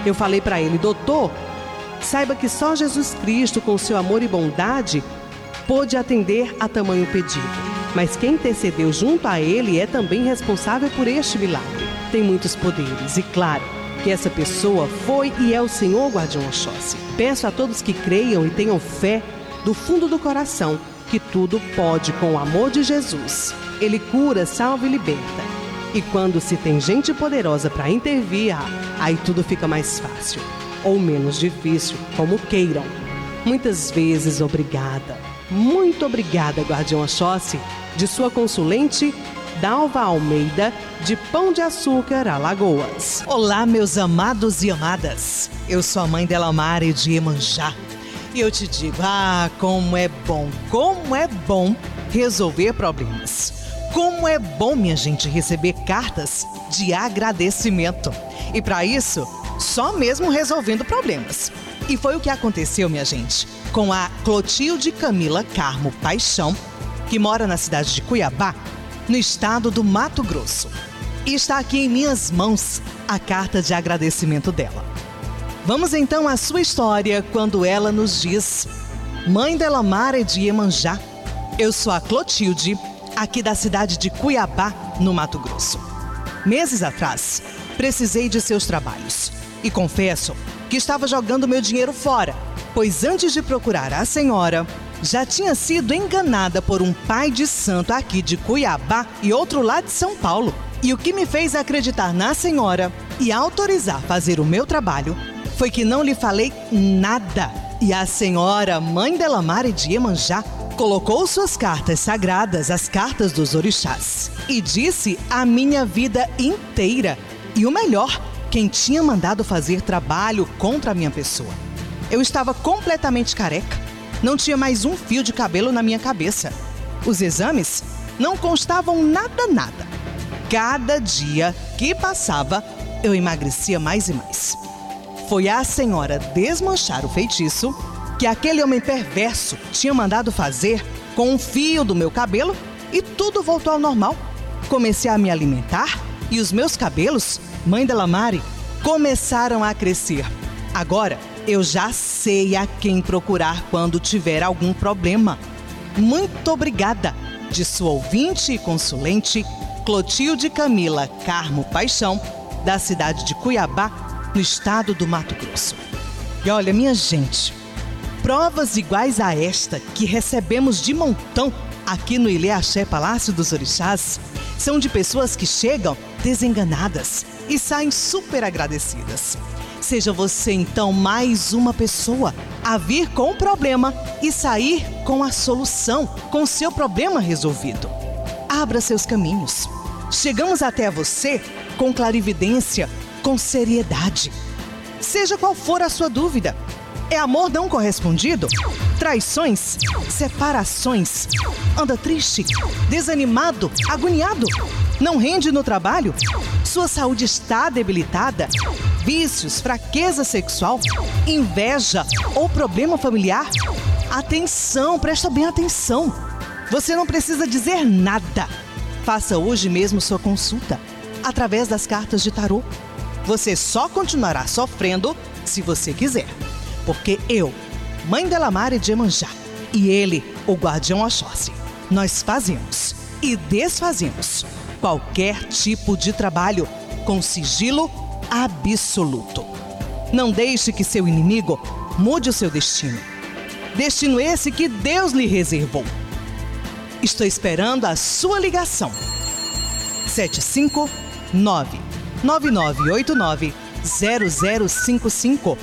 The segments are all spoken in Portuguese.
Eu falei para ele: doutor, saiba que só Jesus Cristo, com seu amor e bondade, pôde atender a tamanho pedido. Mas quem intercedeu junto a ele é também responsável por este milagre. Tem muitos poderes e, claro, que essa pessoa foi e é o Senhor Guardião Oxóssi. Peço a todos que creiam e tenham fé do fundo do coração que tudo pode com o amor de Jesus. Ele cura, salva e liberta. E quando se tem gente poderosa para intervir, aí tudo fica mais fácil. Ou menos difícil, como queiram. Muitas vezes, obrigada. Muito obrigada, Guardião Oxóssi, de sua consulente, Dalva Almeida, de Pão de Açúcar, Alagoas. Olá, meus amados e amadas. Eu sou a mãe Delamare de Iemanjá. E eu te digo, como é bom resolver problemas. Como é bom, minha gente, receber cartas de agradecimento. E para isso, só mesmo resolvendo problemas. E foi o que aconteceu, minha gente, com a Clotilde Camila Carmo Paixão, que mora na cidade de Cuiabá, no estado do Mato Grosso. E está aqui em minhas mãos a carta de agradecimento dela. Vamos então à sua história quando ela nos diz: Mãe Delamare de Iemanjá, eu sou a Clotilde, aqui da cidade de Cuiabá, no Mato Grosso. Meses atrás, precisei de seus trabalhos e confesso que estava jogando meu dinheiro fora, pois antes de procurar a senhora, já tinha sido enganada por um pai de santo aqui de Cuiabá e outro lá de São Paulo. E o que me fez acreditar na senhora e autorizar fazer o meu trabalho foi que não lhe falei nada. E a senhora, mãe Delamare de Iemanjá, colocou suas cartas sagradas, as cartas dos orixás, e disse a minha vida inteira. E o melhor, quem tinha mandado fazer trabalho contra a minha pessoa. Eu estava completamente careca. Não tinha mais um fio de cabelo na minha cabeça. Os exames não constavam nada. Cada dia que passava, eu emagrecia mais e mais. Foi a senhora desmanchar o feitiço que aquele homem perverso tinha mandado fazer com um fio do meu cabelo e tudo voltou ao normal. Comecei a me alimentar e os meus cabelos, mãe Delamare, começaram a crescer. Agora, eu já sei a quem procurar quando tiver algum problema. Muito obrigada, de sua ouvinte e consulente, Clotilde Camila Carmo Paixão, da cidade de Cuiabá, no estado do Mato Grosso. E olha, minha gente, provas iguais a esta que recebemos de montão aqui no Ilê Axé Palácio dos Orixás são de pessoas que chegam desenganadas e saem super agradecidas. Seja você, então, mais uma pessoa a vir com o problema e sair com a solução, com o seu problema resolvido. Abra seus caminhos. Chegamos até você com clarividência, com seriedade. Seja qual for a sua dúvida. É amor não correspondido? Traições? Separações? Anda triste? Desanimado? Agoniado? Não rende no trabalho? Sua saúde está debilitada? Vícios, fraqueza sexual, inveja ou problema familiar? Atenção, presta bem atenção. Você não precisa dizer nada. Faça hoje mesmo sua consulta através das cartas de tarô. Você só continuará sofrendo se você quiser. Porque eu, mãe Delamare de Iemanjá, e ele, o Guardião Oxóssi, nós fazemos e desfazemos qualquer tipo de trabalho com sigilo absoluto. Não deixe que seu inimigo mude o seu destino. Destino esse que Deus lhe reservou. Estou esperando a sua ligação. 759-9989-0055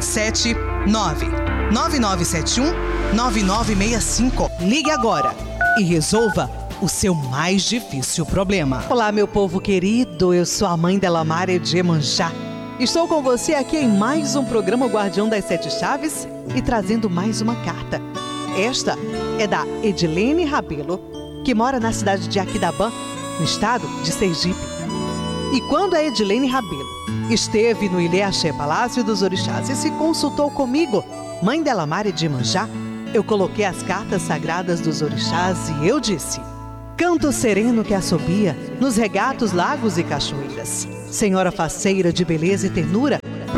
779-9971-9965. Ligue agora e resolva o seu mais difícil problema. Olá, meu povo querido, eu sou a mãe Delamare de Iemanjá. Estou com você aqui em mais um programa Guardião das Sete Chaves e trazendo mais uma carta. Esta é da Edilene Rabelo, que mora na cidade de Aquidabã, no estado de Sergipe. E quando a Edilene Rabelo esteve no Ilê Axé Palácio dos Orixás e se consultou comigo, mãe Delamare de Iemanjá, eu coloquei as cartas sagradas dos orixás e eu disse: canto sereno que assobia nos regatos, lagos e cachoeiras. Senhora faceira de beleza e ternura,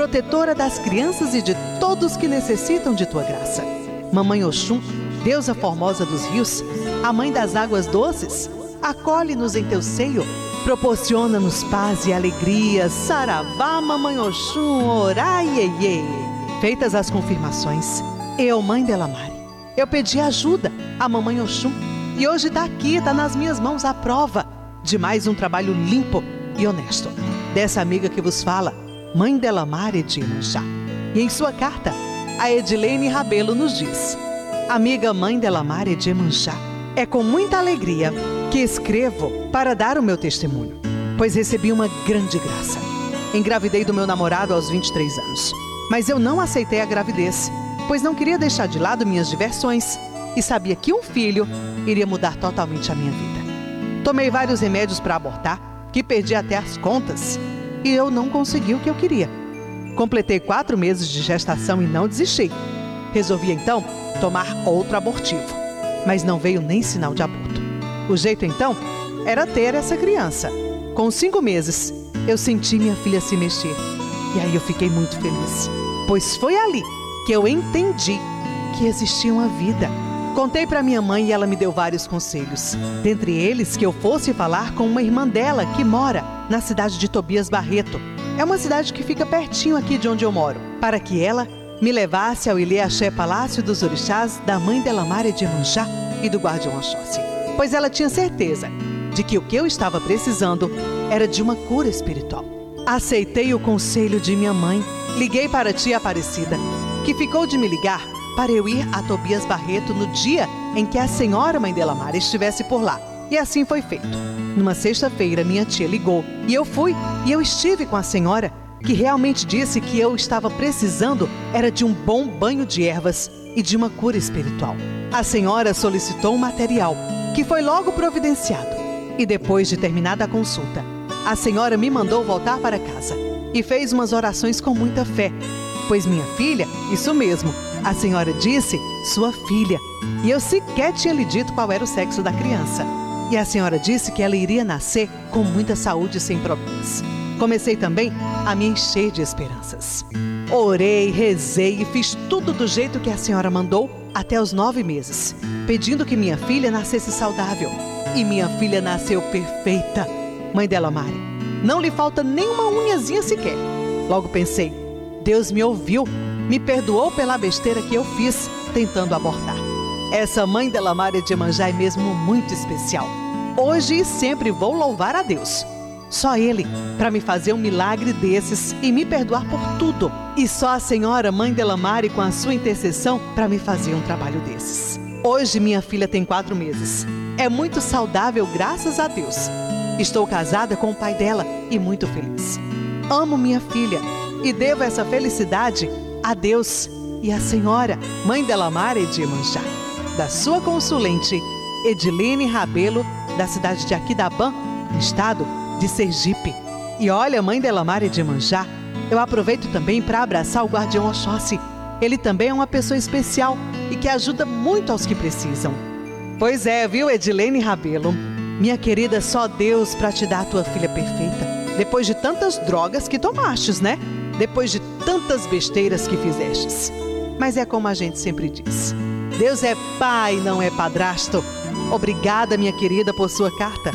protetora das crianças e de todos que necessitam de tua graça. Mamãe Oxum, deusa formosa dos rios, a mãe das águas doces, acolhe-nos em teu seio, proporciona-nos paz e alegria. Saravá, Mamãe Oxum, orai, iê. Feitas as confirmações, eu, Mãe Delamare, eu pedi ajuda à Mamãe Oxum e hoje está aqui, está nas minhas mãos a prova de mais um trabalho limpo e honesto dessa amiga que vos fala, Mãe Delamare de Iemanjá. E em sua carta, a Edilene Rabelo nos diz: amiga Mãe Delamare de Iemanjá, é com muita alegria que escrevo para dar o meu testemunho, pois recebi uma grande graça. Engravidei do meu namorado aos 23 anos, mas eu não aceitei a gravidez, pois não queria deixar de lado minhas diversões e sabia que um filho iria mudar totalmente a minha vida. Tomei vários remédios para abortar, que perdi até as contas, e eu não consegui o que eu queria. Completei 4 meses de gestação e não desisti. Resolvi então tomar outro abortivo, mas não veio nem sinal de aborto. O jeito então era ter essa criança. Com 5 meses, eu senti minha filha se mexer. E aí eu fiquei muito feliz, pois foi ali que eu entendi que existia uma vida. Contei para minha mãe e ela me deu vários conselhos. Dentre eles, que eu fosse falar com uma irmã dela que mora na cidade de Tobias Barreto. É uma cidade que fica pertinho aqui de onde eu moro, para que ela me levasse ao Ilê Axé Palácio dos Orixás da Mãe Delamare de Iemanjá e do Guardião Oxóssi, pois ela tinha certeza de que o que eu estava precisando era de uma cura espiritual. Aceitei o conselho de minha mãe. Liguei para a tia Aparecida, que ficou de me ligar para eu ir a Tobias Barreto no dia em que a senhora Mãe Delamare estivesse por lá. E assim foi feito. Numa sexta-feira, minha tia ligou e eu fui e eu estive com a senhora, que realmente disse que eu estava precisando era de um bom banho de ervas e de uma cura espiritual. A senhora solicitou um material, que foi logo providenciado. E depois de terminada a consulta, a senhora me mandou voltar para casa e fez umas orações com muita fé, pois minha filha, isso mesmo, a senhora disse, sua filha, e eu sequer tinha lhe dito qual era o sexo da criança. E a senhora disse que ela iria nascer com muita saúde e sem problemas. Comecei também a me encher de esperanças. Orei, rezei e fiz tudo do jeito que a senhora mandou até os 9 meses, pedindo que minha filha nascesse saudável. E minha filha nasceu perfeita. Mãe Delamare, não lhe falta nenhuma unhazinha sequer. Logo pensei, Deus me ouviu, me perdoou pela besteira que eu fiz tentando abortar. Essa Mãe Delamare de Iemanjá é mesmo muito especial. Hoje e sempre vou louvar a Deus. Só Ele para me fazer um milagre desses e me perdoar por tudo. E só a senhora Mãe Delamare com a sua intercessão para me fazer um trabalho desses. Hoje minha filha tem 4 meses. É muito saudável, graças a Deus. Estou casada com o pai dela e muito feliz. Amo minha filha e devo essa felicidade a Deus e à senhora Mãe Delamare de Iemanjá, da sua consulente Edilene Rabelo, da cidade de Aquidabã, estado de Sergipe. E olha, Mãe Delamare de Iemanjá, eu aproveito também para abraçar o Guardião Oxóssi. Ele também é uma pessoa especial e que ajuda muito aos que precisam. Pois é, viu, Edilene Rabelo? Minha querida, só Deus para te dar a tua filha perfeita. Depois de tantas drogas que tomastes, né? Depois de tantas besteiras que fizestes. Mas é como a gente sempre diz, Deus é pai, não é padrasto. Obrigada, minha querida, por sua carta.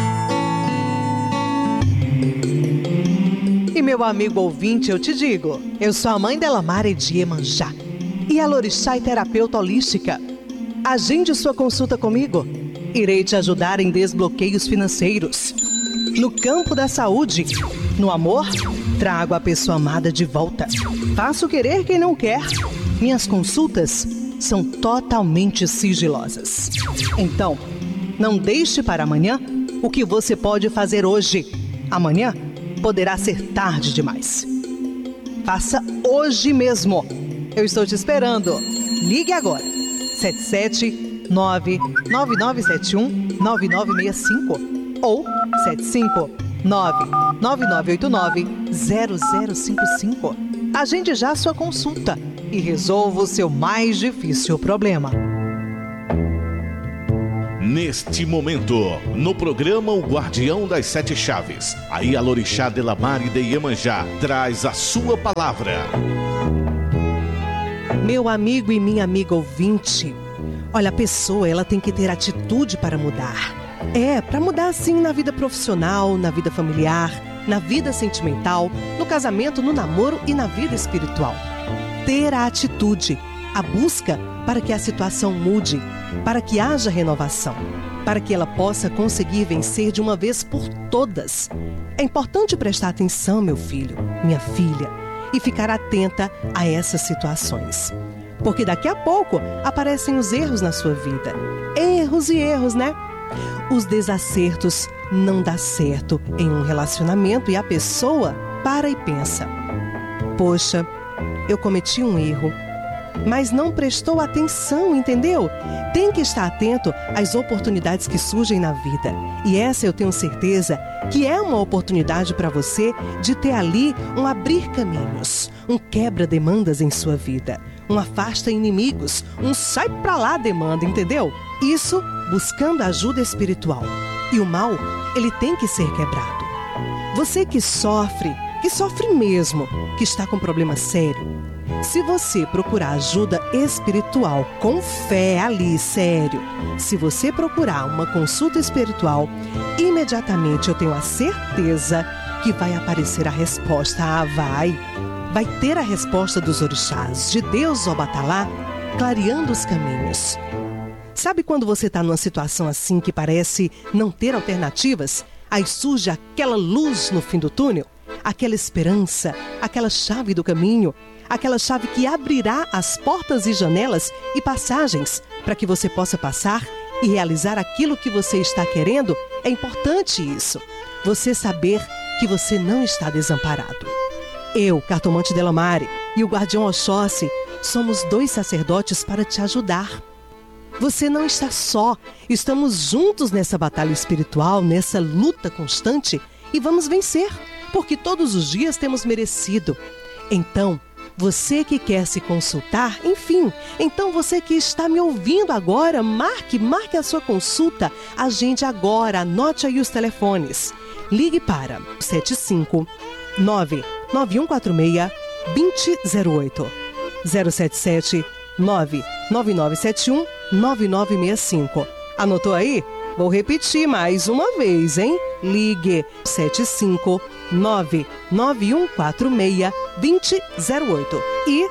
E meu amigo ouvinte, eu te digo, eu sou a Mãe Delamare de Iemanjá e a Lorixá e terapeuta holística. Agende sua consulta comigo. Irei te ajudar em desbloqueios financeiros. No campo da saúde, no amor, trago a pessoa amada de volta. Faço querer quem não quer. Minhas consultas são totalmente sigilosas. Então, não deixe para amanhã o que você pode fazer hoje. Amanhã poderá ser tarde demais. Faça hoje mesmo. Eu estou te esperando. Ligue agora. 779-9971-9965 ou 759-9989-0055. Agende já a sua consulta e resolva o seu mais difícil problema. Neste momento, no programa O Guardião das Sete Chaves, a Ialorixá Delamare de Iemanjá traz a sua palavra. Meu amigo e minha amiga ouvinte, olha, a pessoa ela tem que ter atitude para mudar. Para mudar sim na vida profissional, na vida familiar, na vida sentimental, no casamento, no namoro e na vida espiritual. Ter a atitude, a busca para que a situação mude, para que haja renovação, para que ela possa conseguir vencer de uma vez por todas. É importante prestar atenção, meu filho, minha filha, e ficar atenta a essas situações. Porque daqui a pouco aparecem os erros na sua vida. Erros e erros, né? Os desacertos não dão certo em um relacionamento e a pessoa para e pensa: poxa, eu cometi um erro, mas não prestou atenção, entendeu? Tem que estar atento às oportunidades que surgem na vida. E essa eu tenho certeza que é uma oportunidade para você de ter ali um abrir caminhos, um quebra-demandas em sua vida, um afasta inimigos, um sai pra lá demanda, entendeu? Isso buscando ajuda espiritual. E o mal, ele tem que ser quebrado. Você que sofre mesmo, que está com problema sério, se você procurar ajuda espiritual com fé ali, sério, se você procurar uma consulta espiritual, imediatamente eu tenho a certeza que vai aparecer a resposta. Vai ter a resposta dos orixás, de Deus Obatalá, clareando os caminhos. Sabe quando você está numa situação assim que parece não ter alternativas? Aí surge aquela luz no fim do túnel, aquela esperança, aquela chave do caminho, aquela chave que abrirá as portas e janelas e passagens para que você possa passar e realizar aquilo que você está querendo. É importante isso, você saber que você não está desamparado. Eu, Cartomante Delamare, e o Guardião Oxóssi somos 2 sacerdotes para te ajudar. Você não está só, estamos juntos nessa batalha espiritual, nessa luta constante e vamos vencer, porque todos os dias temos merecido. Então, você que quer se consultar, enfim, então você que está me ouvindo agora, marque a sua consulta, agende agora, anote aí os telefones. Ligue para 759-9146-2008, 077-99971-9965. Anotou aí? Vou repetir mais uma vez, hein? Ligue 759-9146-2008 e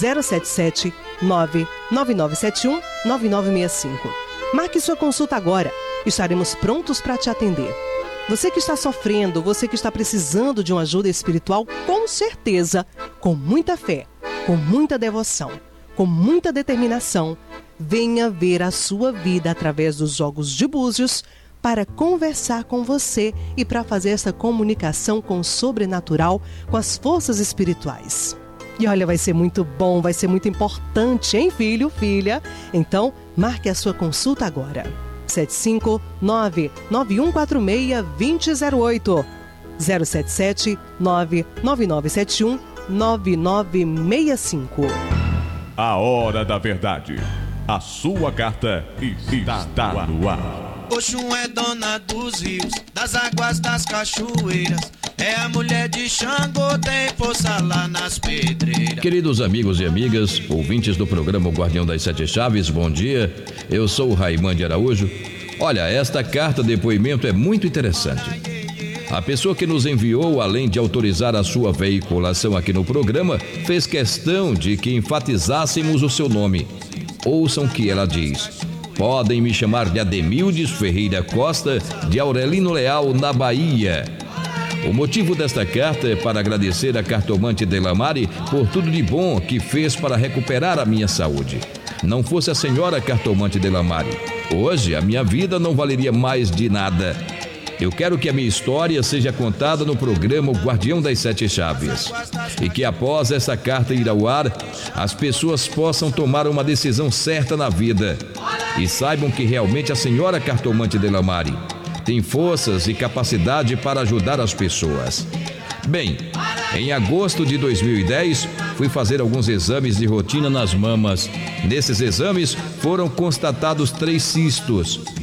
077-99971-9965. Marque sua consulta agora. Estaremos prontos para te atender. Você que está sofrendo, você que está precisando de uma ajuda espiritual, com certeza, com muita fé, com muita devoção, com muita determinação, venha ver a sua vida através dos jogos de búzios para conversar com você e para fazer essa comunicação com o sobrenatural, com as forças espirituais. E olha, vai ser muito bom, vai ser muito importante, hein, filho, filha? Então, marque a sua consulta agora. 759-9146-2008, 077-99971-9965. A Hora da Verdade. A sua carta está no ar. Oxum é dona dos rios, das águas das cachoeiras. É a mulher de Xangô, tem força lá nas pedreiras. Queridos amigos e amigas, ouvintes do programa O Guardião das Sete Chaves, bom dia. Eu sou o Raimande Araújo. Olha, esta carta depoimento é muito interessante. A pessoa que nos enviou, além de autorizar a sua veiculação aqui no programa, fez questão de que enfatizássemos o seu nome. Ouçam o que ela diz. Podem me chamar de Ademildes Ferreira Costa, de Aurelino Leal, na Bahia. O motivo desta carta é para agradecer a Cartomante Delamare por tudo de bom que fez para recuperar a minha saúde. Não fosse a senhora Cartomante Delamare, hoje a minha vida não valeria mais de nada. Eu quero que a minha história seja contada no programa O Guardião das Sete Chaves. E que após essa carta ir ao ar, as pessoas possam tomar uma decisão certa na vida. E saibam que realmente a senhora Cartomante Delamare tem forças e capacidade para ajudar as pessoas. Bem, em agosto de 2010, fui fazer alguns exames de rotina nas mamas. Nesses exames foram constatados 3 cistos,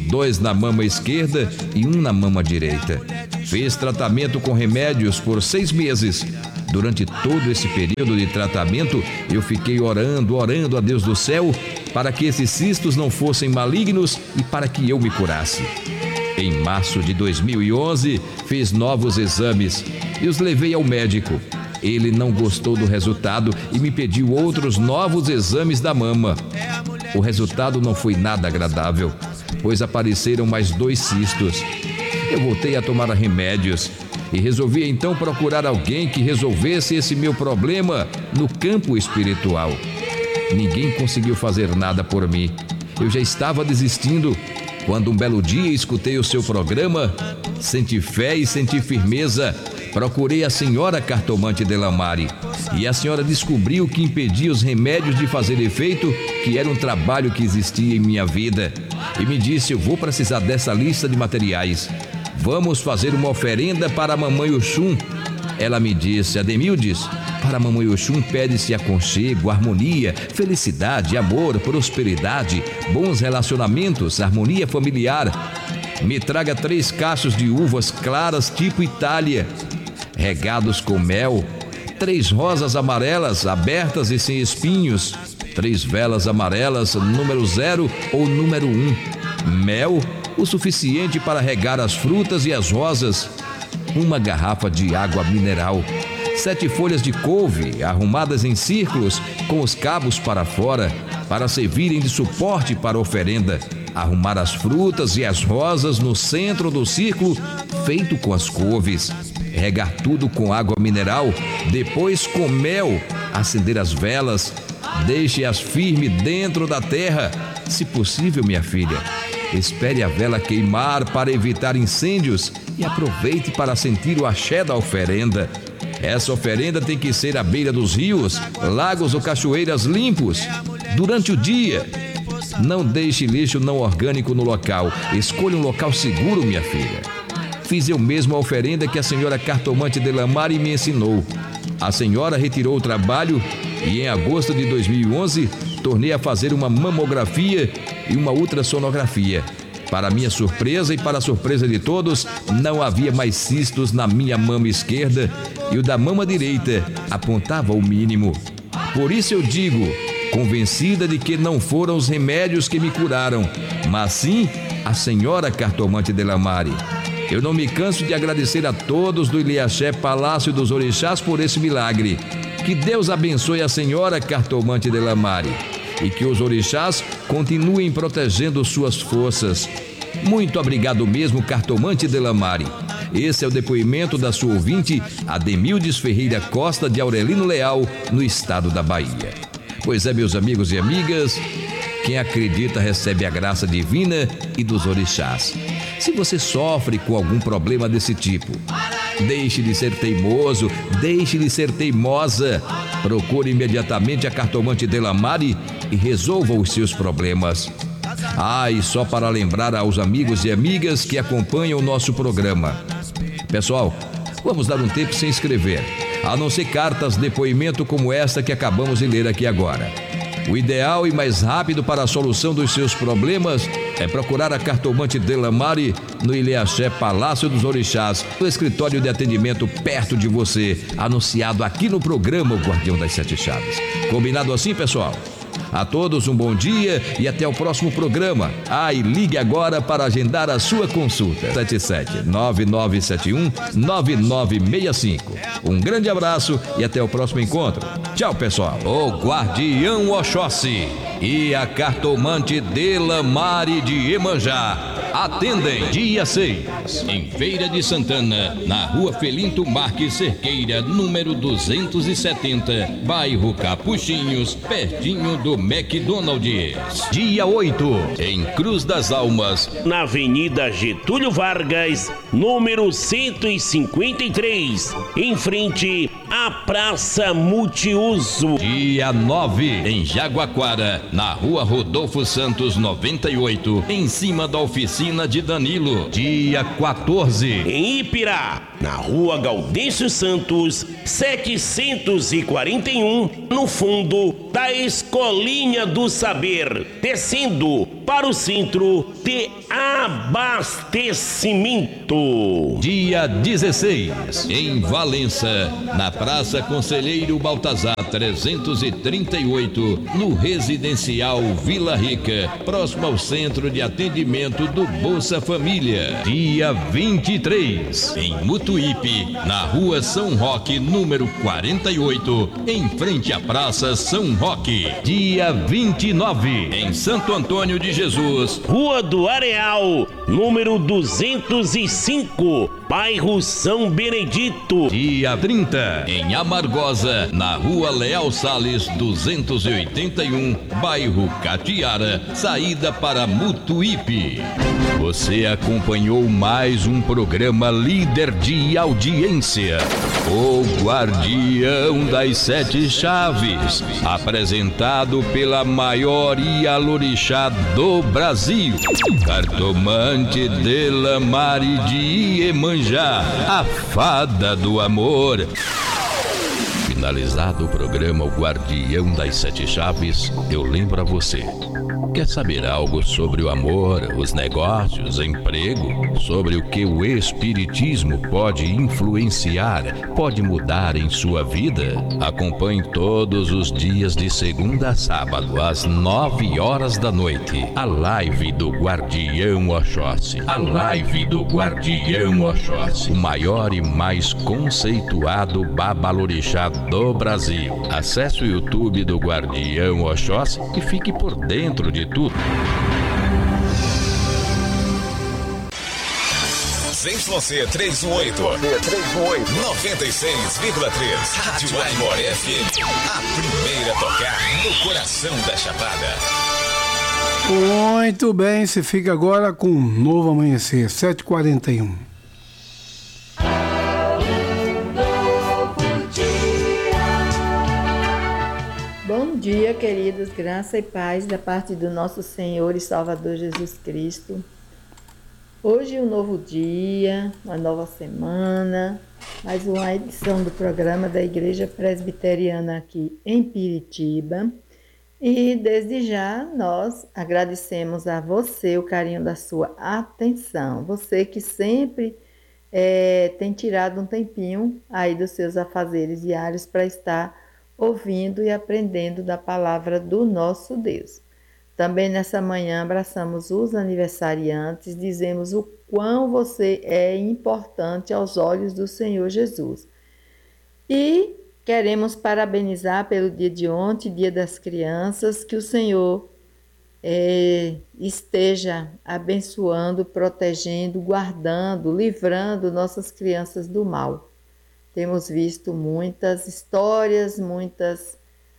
2 na mama esquerda e 1 na mama direita. Fiz tratamento com remédios por 6 meses. Durante todo esse período de tratamento, eu fiquei orando a Deus do céu para que esses cistos não fossem malignos e para que eu me curasse. Em março de 2011, fiz novos exames e os levei ao médico. Ele não gostou do resultado e me pediu outros novos exames da mama. O resultado não foi nada agradável, pois apareceram mais 2 cistos. Eu voltei a tomar remédios e resolvi então procurar alguém que resolvesse esse meu problema no campo espiritual. Ninguém conseguiu fazer nada por mim. Eu já estava desistindo quando um belo dia escutei o seu programa, senti fé e senti firmeza. Procurei a senhora cartomante Delamare e a senhora descobriu que impedia os remédios de fazer efeito, que era um trabalho que existia em minha vida. E me disse: eu vou precisar dessa lista de materiais. Vamos fazer uma oferenda para a mamãe Oxum. Ela me disse: Ademildes, para a mamãe Oxum pede-se aconchego, harmonia, felicidade, amor, prosperidade, bons relacionamentos, harmonia familiar. Me traga 3 cachos de uvas claras tipo Itália, regados com mel, 3 rosas amarelas abertas e sem espinhos, 3 velas amarelas número 0 ou número 1, mel, o suficiente para regar as frutas e as rosas, 1 garrafa de água mineral, 7 folhas de couve arrumadas em círculos com os cabos para fora, para servirem de suporte para a oferenda. Arrumar as frutas e as rosas no centro do círculo feito com as couves. Regar tudo com água mineral, depois com mel, acender as velas, deixe-as firme dentro da terra. Se possível, minha filha, espere a vela queimar para evitar incêndios e aproveite para sentir o axé da oferenda. Essa oferenda tem que ser à beira dos rios, lagos ou cachoeiras limpos, durante o dia. Não deixe lixo não orgânico no local. Escolha um local seguro, minha filha. Fiz eu mesmo a oferenda que a senhora cartomante Delamare me ensinou. A senhora retirou o trabalho e em agosto de 2011 tornei a fazer uma mamografia e uma ultrassonografia. Para minha surpresa e para a surpresa de todos, não havia mais cistos na minha mama esquerda e o da mama direita apontava o mínimo. Por isso eu digo, convencida de que não foram os remédios que me curaram, mas sim a senhora cartomante Delamare. Eu não me canso de agradecer a todos do Ilhaxé Palácio dos Orixás por esse milagre. Que Deus abençoe a senhora cartomante Delamare e que os orixás continuem protegendo suas forças. Muito obrigado mesmo, cartomante Delamare. Esse é o depoimento da sua ouvinte, Ademildes Ferreira Costa, de Aurelino Leal, no estado da Bahia. Pois é, meus amigos e amigas, quem acredita recebe a graça divina e dos orixás. Se você sofre com algum problema desse tipo, deixe de ser teimoso, deixe de ser teimosa. Procure imediatamente a cartomante Delamare e resolva os seus problemas. E só para lembrar aos amigos e amigas que acompanham o nosso programa. Pessoal, vamos dar um tempo sem escrever, a não ser cartas depoimento como esta que acabamos de ler aqui agora. O ideal e mais rápido para a solução dos seus problemas é procurar a cartomante Delamare no Ilhaxé Palácio dos Orixás, no escritório de atendimento perto de você, anunciado aqui no programa O Guardião das Sete Chaves. Combinado assim, pessoal? A todos um bom dia e até o próximo programa. E ligue agora para agendar a sua consulta. 77-9971-9965. Um grande abraço e até o próximo encontro. Tchau, pessoal. O Guardião Oxóssi e a cartomante Delamare de Iemanjá atendem dia 6, em Feira de Santana, na Rua Felinto Marques Cerqueira, número 270, bairro Capuchinhos, pertinho do McDonald's. Dia 8, em Cruz das Almas, na Avenida Getúlio Vargas, número 153, em frente à Praça Multiuso. Dia 9, em Jaguaquara, na Rua Rodolfo Santos 98, em cima da oficina de Danilo. Dia 14, em Ipirá, na Rua Gaudêncio Santos 741, no fundo da Escolinha do Saber, descendo para o centro de abastecimento. Dia 16, em Valença, na Praça Conselheiro Baltazar 338, no Residencial Vila Rica, próximo ao Centro de Atendimento do Bolsa Família. Dia 23, em Mutuípe, na Rua São Roque, número 48, em frente à Praça São Roque. Dia 29, em Santo Antônio de Jesus, Rua do Areal, número 205, bairro São Benedito. Dia 30, em Amargosa, na Rua Leal Salles 281, bairro Catiara, saída para Mutuípe. Você acompanhou mais um programa líder de audiência, o Guardião das Sete Chaves, apresentado pela maior Ialorixá do Brasil, Cartomante Delamare de Iemanjá, a fada do amor. Finalizado o programa O Guardião das Sete Chaves, eu lembro a você. Quer saber algo sobre o amor, os negócios, emprego? Sobre o que o Espiritismo pode influenciar, pode mudar em sua vida? Acompanhe todos os dias de segunda a sábado, às 9 horas da noite, a live do Guardião Oxóssi. A live do Guardião Oxóssi, o maior e mais conceituado babalorixá do Brasil. Acesse o YouTube do Guardião Oxóssi e fique por dentro de tudo. ZYC 318, 96,3. Rádio Aimoré FM, a primeira a tocar no coração da Chapada. Muito bem, você fica agora com um novo amanhecer, 7h41. Bom dia, queridos, graça e paz da parte do nosso Senhor e Salvador Jesus Cristo. Hoje um novo dia, uma nova semana, mais uma edição do programa da Igreja Presbiteriana aqui em Piritiba. E desde já nós agradecemos a você o carinho da sua atenção. Você que sempre tem tirado um tempinho aí dos seus afazeres diários para estar ouvindo e aprendendo da palavra do nosso Deus. Também nessa manhã abraçamos os aniversariantes, dizemos o quão você é importante aos olhos do Senhor Jesus. E queremos parabenizar pelo dia de ontem, Dia das Crianças, que o Senhor esteja abençoando, protegendo, guardando, livrando nossas crianças do mal. Temos visto muitas histórias, muitas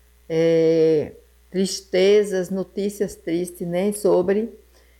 tristezas, notícias tristes, nem sobre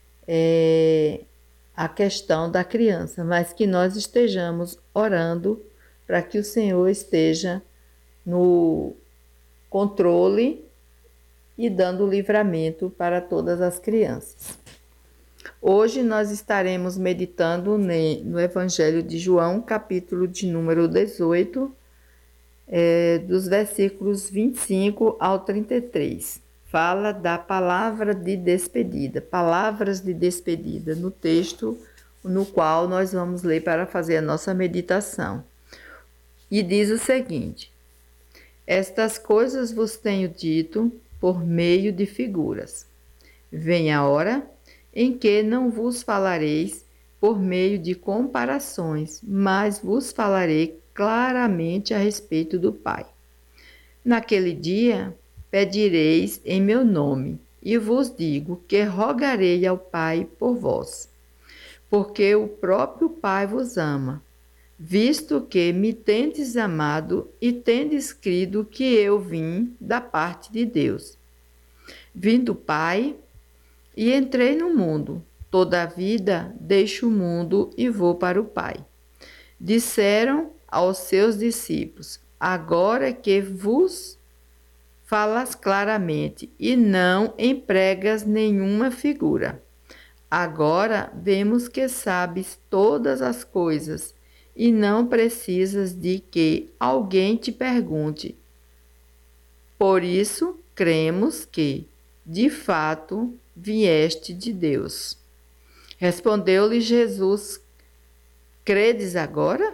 a questão da criança, mas que nós estejamos orando para que o Senhor esteja no controle e dando livramento para todas as crianças. Hoje nós estaremos meditando no Evangelho de João, capítulo de número 18, dos versículos 25 ao 33. Fala da palavra de despedida, palavras de despedida, no texto no qual nós vamos ler para fazer a nossa meditação. E diz o seguinte: estas coisas vos tenho dito por meio de figuras. Vem a hora em que não vos falareis por meio de comparações, mas vos falarei claramente a respeito do Pai. Naquele dia pedireis em meu nome, e vos digo que rogarei ao Pai por vós, porque o próprio Pai vos ama, visto que me tendes amado e tendes crido que eu vim da parte de Deus. Vim do Pai e entrei no mundo, todavia deixo o mundo e vou para o Pai. Disseram aos seus discípulos: agora que vos falas claramente e não empregas nenhuma figura. Agora vemos que sabes todas as coisas e não precisas de que alguém te pergunte. Por isso cremos que, de fato, vieste de Deus. Respondeu-lhe Jesus: credes agora?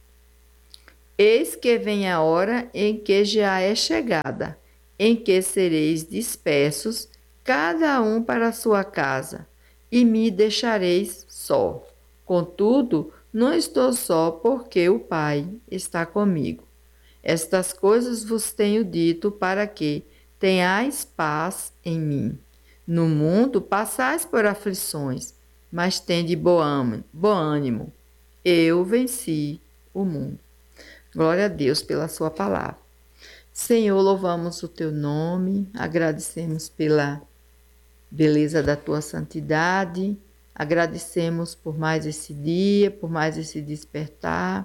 Eis que vem a hora em que já é chegada, em que sereis dispersos, cada um para a sua casa, e me deixareis só. Contudo, não estou só, porque o Pai está comigo. Estas coisas vos tenho dito para que tenhais paz em mim. No mundo passais por aflições, mas tende bom ânimo. Eu venci o mundo. Glória a Deus pela sua palavra. Senhor, louvamos o teu nome, agradecemos pela beleza da tua santidade, agradecemos por mais esse dia, por mais esse despertar,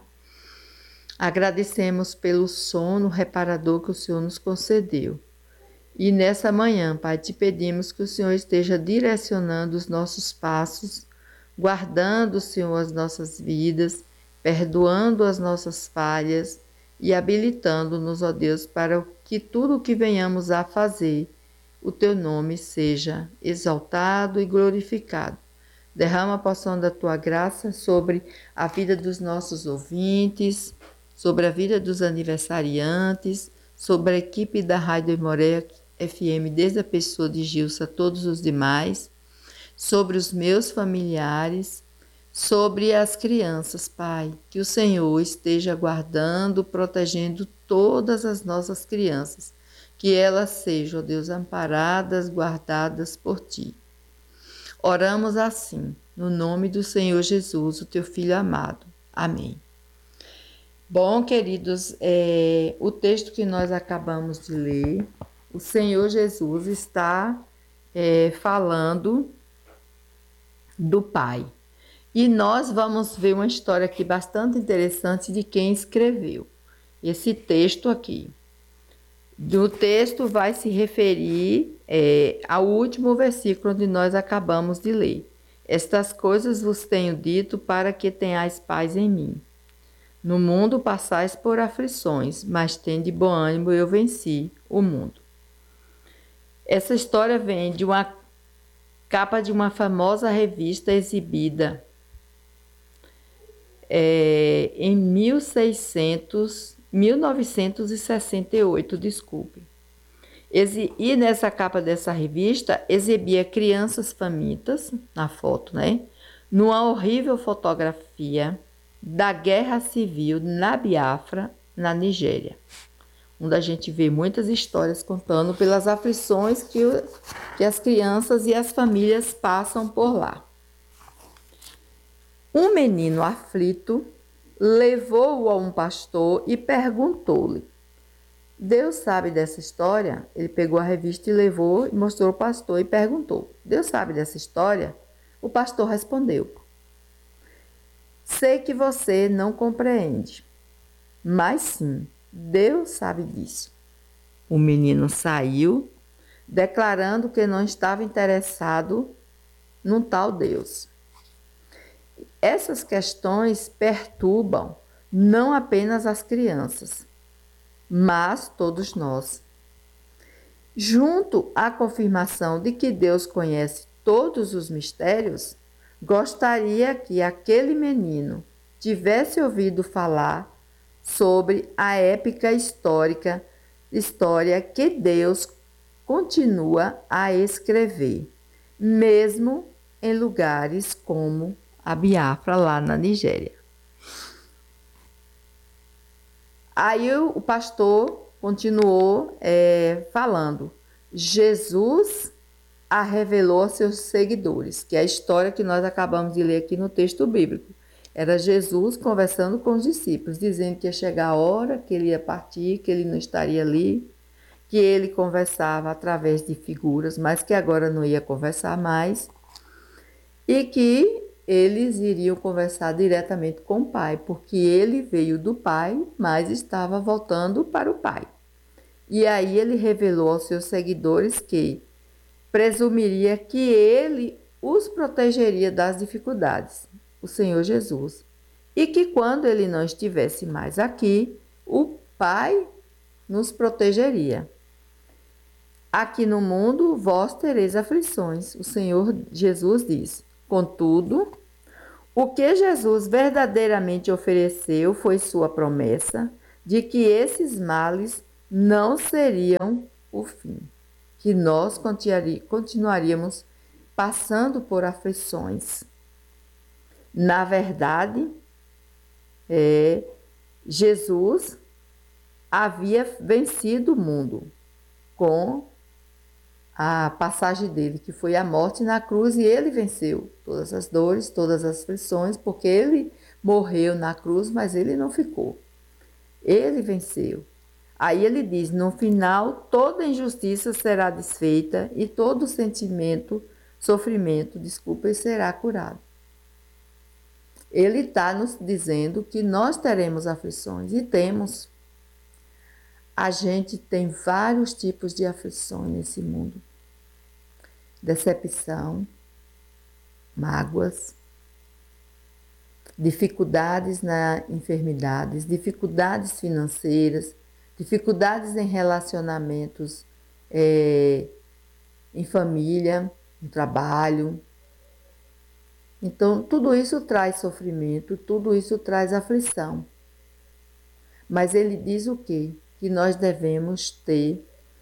agradecemos pelo sono reparador que o Senhor nos concedeu. E nessa manhã, Pai, te pedimos que o Senhor esteja direcionando os nossos passos, guardando, Senhor, as nossas vidas, perdoando as nossas falhas e habilitando-nos, ó Deus, para que tudo o que venhamos a fazer, o teu nome seja exaltado e glorificado. Derrama a porção da tua graça sobre a vida dos nossos ouvintes, sobre a vida dos aniversariantes, sobre a equipe da Rádio Aimoré FM, desde a pessoa de Gilson a todos os demais, sobre os meus familiares, sobre as crianças, Pai, que o Senhor esteja guardando, protegendo todas as nossas crianças, que elas sejam, ó Deus, amparadas, guardadas por Ti. Oramos assim, no nome do Senhor Jesus, o Teu Filho amado. Amém. Bom, queridos, o texto que nós acabamos de ler, o Senhor Jesus está falando do Pai. E nós vamos ver uma história aqui bastante interessante de quem escreveu esse texto aqui. O texto vai se referir ao último versículo onde nós acabamos de ler. Estas coisas vos tenho dito para que tenhais paz em mim. No mundo passais por aflições, mas tende bom ânimo, eu venci o mundo. Essa história vem de uma capa de uma famosa revista exibida em 1968, desculpe. E nessa capa dessa revista exibia crianças famintas, na foto, né? Numa horrível fotografia da guerra civil na Biafra, na Nigéria, onde a gente vê muitas histórias contando pelas aflições que as crianças e as famílias passam por lá. Um menino aflito levou-o a um pastor e perguntou-lhe: Deus sabe dessa história? Ele pegou a revista e levou e mostrou ao pastor e perguntou: Deus sabe dessa história? O pastor respondeu: sei que você não compreende, mas sim, Deus sabe disso. O menino saiu, declarando que não estava interessado num tal Deus. Essas questões perturbam não apenas as crianças, mas todos nós. Junto à confirmação de que Deus conhece todos os mistérios, gostaria que aquele menino tivesse ouvido falar sobre a épica história que Deus continua a escrever, mesmo em lugares como a Biafra, lá na Nigéria. Aí o pastor continuou falando. Jesus a revelou a seus seguidores, que é a história que nós acabamos de ler aqui no texto bíblico. Era Jesus conversando com os discípulos, dizendo que ia chegar a hora, que ele ia partir, que ele não estaria ali, que ele conversava através de figuras, mas que agora não ia conversar mais, e que eles iriam conversar diretamente com o Pai, porque ele veio do Pai, mas estava voltando para o Pai. E aí ele revelou aos seus seguidores que presumiria que ele os protegeria das dificuldades, o Senhor Jesus, e que quando ele não estivesse mais aqui, o Pai nos protegeria. Aqui no mundo vós tereis aflições. O Senhor Jesus diz. Contudo, o que Jesus verdadeiramente ofereceu foi sua promessa de que esses males não seriam o fim, que nós continuaríamos passando por aflições. Na verdade, Jesus havia vencido o mundo com a passagem dele, que foi a morte na cruz, e ele venceu todas as dores, todas as aflições, porque ele morreu na cruz, mas ele não ficou. Ele venceu. Aí ele diz, no final, toda injustiça será desfeita e todo sofrimento, será curado. Ele está nos dizendo que nós teremos aflições, e temos. A gente tem vários tipos de aflições nesse mundo. Decepção, mágoas, dificuldades na enfermidades, dificuldades financeiras, dificuldades em relacionamentos, em família, no trabalho. Então, tudo isso traz sofrimento, tudo isso traz aflição. Mas ele diz o quê? Que nós devemos ter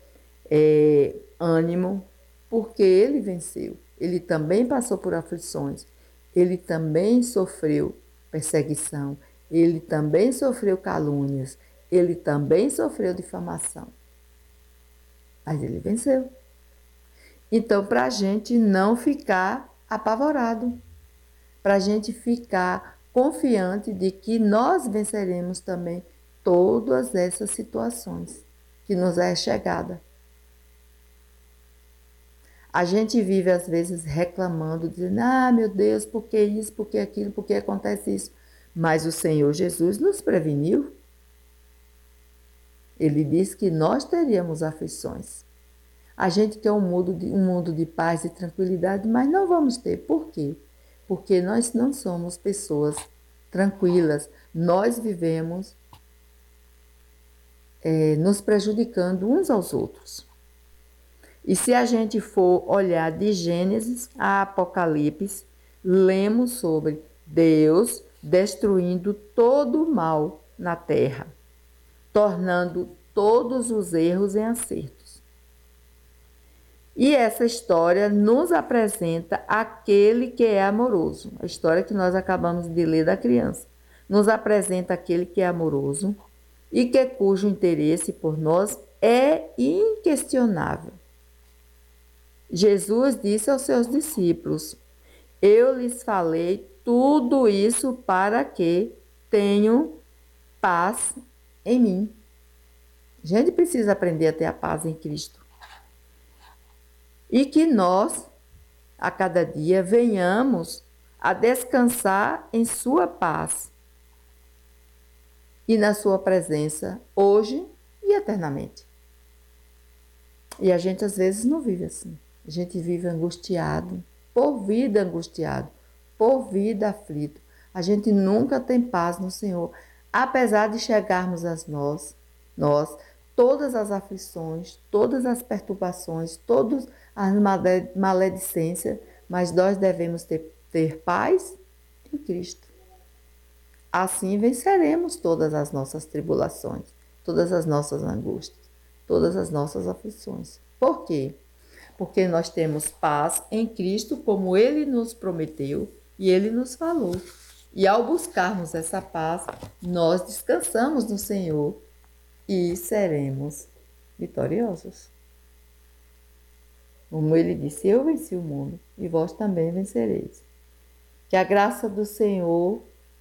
ânimo, porque ele venceu. Ele também passou por aflições. Ele também sofreu perseguição. Ele também sofreu calúnias. Ele também sofreu difamação. Mas ele venceu. Então, para a gente não ficar apavorado, para a gente ficar confiante de que nós venceremos também todas essas situações que nos é chegada. A gente vive às vezes reclamando, dizendo, meu Deus, por que isso, por que aquilo, por que acontece isso? Mas o Senhor Jesus nos preveniu. Ele disse que nós teríamos aflições. A gente quer um mundo de paz e tranquilidade, mas não vamos ter. Por quê? Porque nós não somos pessoas tranquilas. Nós vivemos nos prejudicando uns aos outros. E se a gente for olhar de Gênesis a Apocalipse, lemos sobre Deus destruindo todo o mal na terra, tornando todos os erros em acertos. E essa história nos apresenta aquele que é amoroso. A história que nós acabamos de ler da criança. Nos apresenta aquele que é amoroso e cujo interesse por nós é inquestionável. Jesus disse aos seus discípulos, eu lhes falei tudo isso para que tenham paz em mim. A gente precisa aprender a ter a paz em Cristo. E que nós, a cada dia, venhamos a descansar em sua paz e na sua presença, hoje e eternamente. E a gente às vezes não vive assim. A gente vive angustiado, por vida angustiado, por vida aflito. A gente nunca tem paz no Senhor, apesar de chegarmos a nós, todas as aflições, todas as perturbações, todas as maledicências, mas nós devemos ter paz em Cristo. Assim venceremos todas as nossas tribulações, todas as nossas angústias, todas as nossas aflições. Por quê? Porque nós temos paz em Cristo, como Ele nos prometeu e Ele nos falou. E ao buscarmos essa paz, nós descansamos no Senhor e seremos vitoriosos. Como Ele disse, eu venci o mundo e vós também vencereis. Que a graça do Senhor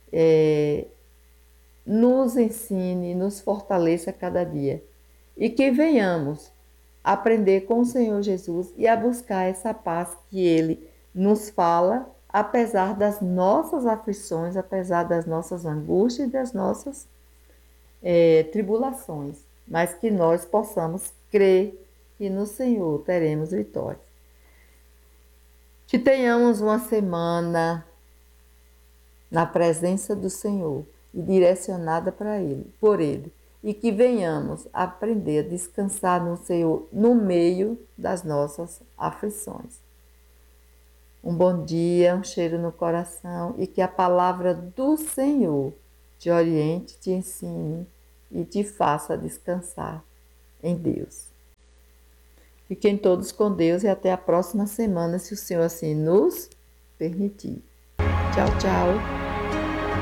nos ensine, nos fortaleça cada dia. E que venhamos aprender com o Senhor Jesus e a buscar essa paz que Ele nos fala, apesar das nossas aflições, apesar das nossas angústias e das nossas tribulações, mas que nós possamos crer que no Senhor teremos vitória. Que tenhamos uma semana na presença do Senhor e direcionada por Ele, e que venhamos aprender a descansar no Senhor no meio das nossas aflições. Um bom dia, um cheiro no coração e que a palavra do Senhor te oriente, te ensine e te faça descansar em Deus. Fiquem todos com Deus e até a próxima semana, se o Senhor assim nos permitir. Tchau, tchau.